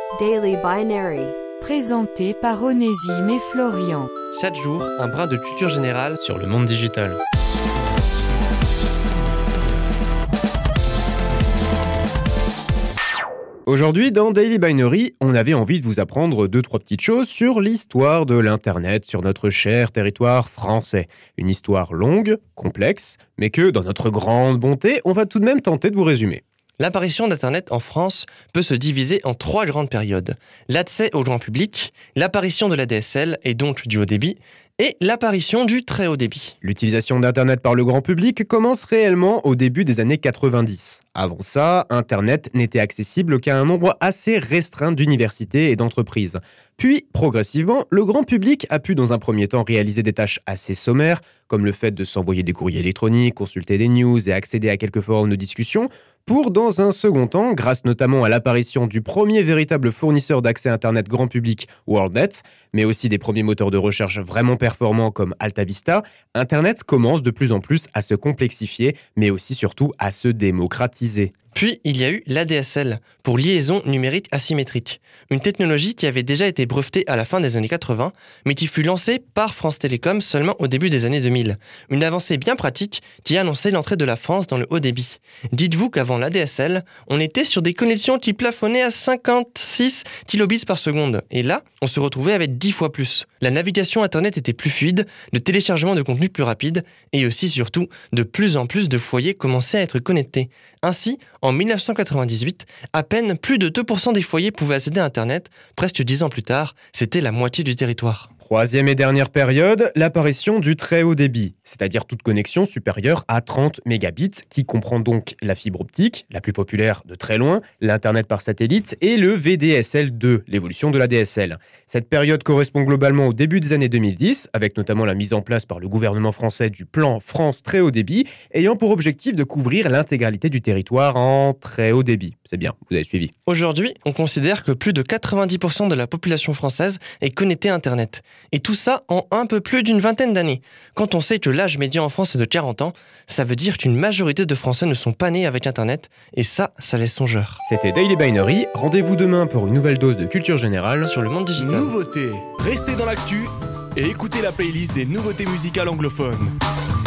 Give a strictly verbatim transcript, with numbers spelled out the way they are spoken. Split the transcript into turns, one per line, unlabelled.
Daily Binary.
Présenté par Onésime et Florian.
Chaque jour, un brin de culture générale sur le monde digital.
Aujourd'hui, dans Daily Binary, on avait envie de vous apprendre deux, trois petites choses sur l'histoire de l'Internet sur notre cher territoire français. Une histoire longue, complexe, mais que, dans notre grande bonté, on va tout de même tenter de vous résumer.
L'apparition d'Internet en France peut se diviser en trois grandes périodes. L'accès au grand public, l'apparition de la D S L et donc du haut débit, et l'apparition du très haut débit.
L'utilisation d'Internet par le grand public commence réellement au début des années quatre-vingt-dix. Avant ça, Internet n'était accessible qu'à un nombre assez restreint d'universités et d'entreprises. Puis, progressivement, le grand public a pu dans un premier temps réaliser des tâches assez sommaires, comme le fait de s'envoyer des courriers électroniques, consulter des news et accéder à quelques forums de discussion, pour, dans un second temps, grâce notamment à l'apparition du premier véritable fournisseur d'accès Internet grand public, WorldNet, mais aussi des premiers moteurs de recherche vraiment performants comme AltaVista, Internet commence de plus en plus à se complexifier, mais aussi surtout à se démocratiser.
Puis, il y a eu l'A D S L, pour liaison numérique asymétrique, une technologie qui avait déjà été brevetée à la fin des années quatre-vingts, mais qui fut lancée par France Télécom seulement au début des années deux mille. Une avancée bien pratique qui annonçait l'entrée de la France dans le haut débit. Dites-vous qu'avant l'A D S L, on était sur des connexions qui plafonnaient à cinquante-six kilobits par seconde, et là, on se retrouvait avec dix fois plus. La navigation Internet était plus fluide, le téléchargement de contenu plus rapide, et aussi surtout, de plus en plus de foyers commençaient à être connectés. Ainsi, en mille neuf cent quatre-vingt-dix-huit, à peine plus de deux pour cent des foyers pouvaient accéder à Internet. Presque dix ans plus tard, c'était la moitié du territoire.
Troisième et dernière période, l'apparition du très haut débit, c'est-à-dire toute connexion supérieure à trente mégabits, qui comprend donc la fibre optique, la plus populaire de très loin, l'Internet par satellite et le V D S L deux, l'évolution de la D S L. Cette période correspond globalement au début des années deux mille dix, avec notamment la mise en place par le gouvernement français du plan France très haut débit, ayant pour objectif de couvrir l'intégralité du territoire en très haut débit. C'est bien, vous avez suivi.
Aujourd'hui, on considère que plus de quatre-vingt-dix pour cent de la population française est connectée à Internet. Et tout ça en un peu plus d'une vingtaine d'années. Quand on sait que l'âge médian en France est de quarante ans, ça veut dire qu'une majorité de Français ne sont pas nés avec Internet, et ça, ça laisse songeur.
C'était Daily Binary, rendez-vous demain pour une nouvelle dose de culture générale
Sur le monde digital.
Nouveautés, restez dans l'actu et écoutez la playlist des nouveautés musicales anglophones.